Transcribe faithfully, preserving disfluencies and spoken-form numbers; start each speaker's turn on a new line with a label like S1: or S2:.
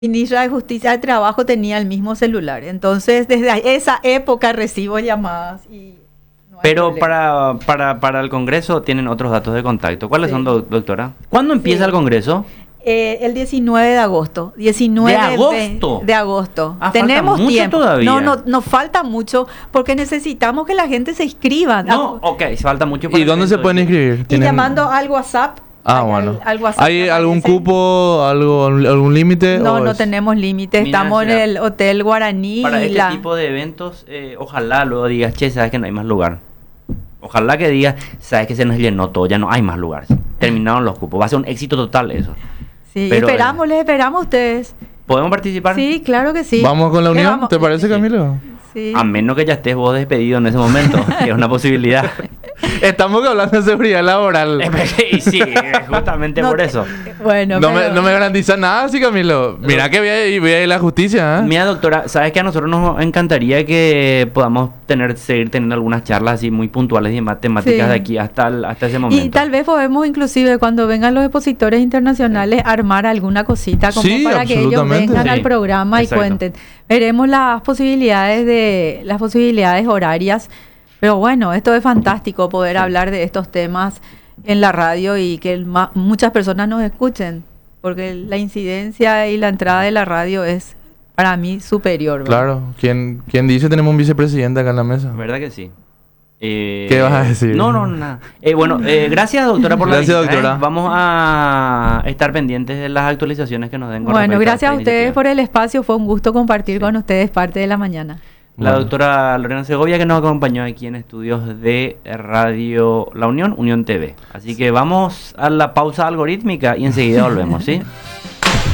S1: ministra de Justicia de Trabajo tenía el mismo celular. Entonces, desde esa época recibo llamadas y no hay
S2: Pero
S1: problema.
S2: para, para, para el Congreso tienen otros datos de contacto. ¿Cuáles
S1: Sí.
S2: son, doc- doctora? ¿Cuándo empieza
S1: Sí.
S2: el Congreso?
S1: Eh, el diecinueve de agosto. diecinueve
S2: ¿De agosto?
S1: De agosto.
S2: Ah, falta
S1: Tenemos
S2: mucho
S1: tiempo.
S2: todavía.
S1: No, no, nos falta mucho porque necesitamos que la gente se inscriba.
S2: No, ok, falta mucho. para
S3: ¿Y
S2: el
S3: dónde se
S2: evento.
S3: pueden inscribir?
S1: Y
S3: ¿Tienen-
S1: llamando al WhatsApp.
S3: Ah,
S1: al-
S3: bueno.
S1: al WhatsApp
S3: ¿Hay
S1: que
S3: algún
S1: aparece.
S3: cupo, algo, algún límite?
S1: No,
S3: o
S1: no
S3: es-
S1: tenemos límite.
S2: Mira,
S1: Estamos en
S2: será-
S1: el Hotel Guaraní.
S2: Para
S1: y
S2: este
S1: la-
S2: tipo de eventos, eh, ojalá luego digas, che, sabes que no hay más lugar. Ojalá que digas, sabes que se nos llenó todo, ya no hay más lugares. Terminaron los cupos. Va a ser un éxito total eso.
S1: Sí,
S2: pero,
S1: esperamos, les esperamos a ustedes.
S2: ¿Podemos participar?
S1: Sí, claro que sí.
S3: ¿Vamos con la
S1: ¿Qué
S3: unión?
S1: vamos?
S3: ¿Te parece,
S2: Sí.
S3: Camilo?
S1: Sí.
S2: A menos que ya estés vos despedido en ese momento, que es una posibilidad.
S3: Estamos hablando de seguridad laboral.
S2: Y sí, justamente
S1: No
S2: por
S1: te-
S2: eso.
S1: Bueno,
S3: No me,
S1: pero-
S3: no me garantiza nada, sí, Camilo. Mira que voy a ir, voy a ir a la justicia, ¿eh?
S2: Mira, doctora, sabes que a nosotros nos encantaría que podamos tener, seguir teniendo algunas charlas así muy puntuales y más temáticas
S1: Sí.
S2: de aquí hasta, el- hasta ese momento.
S1: Y tal vez podemos inclusive cuando vengan los expositores internacionales armar alguna cosita como
S3: Sí,
S1: para que ellos
S3: absolutamente.
S1: vengan
S2: Sí,
S1: al programa y
S2: exacto.
S1: cuenten. Veremos las posibilidades de las posibilidades horarias, pero bueno, esto es fantástico poder
S2: Sí.
S1: hablar de estos temas en la radio y que el ma- muchas personas nos escuchen, porque la incidencia y la entrada de la radio es para mí superior. ¿verdad?
S3: Claro. ¿Quién, quién dice tenemos un vicepresidente acá en la mesa?
S2: ¿Verdad que sí? Eh,
S3: ¿Qué vas a decir?
S2: No, no, nada. Eh, bueno, eh, gracias doctora por la
S3: Gracias,
S2: visita, ¿eh?
S3: doctora.
S2: Vamos a estar pendientes de las actualizaciones que nos den con
S1: Bueno,
S2: respecto
S1: gracias a
S2: esta
S1: ustedes
S2: iniciativa.
S1: por el espacio, fue un gusto compartir
S2: Sí.
S1: con ustedes parte de la mañana.
S2: La
S3: Bueno.
S2: doctora Lorena Segovia que nos acompañó aquí en estudios de Radio La Unión, Unión T V. Así que vamos a la pausa algorítmica y enseguida volvemos, ¿sí?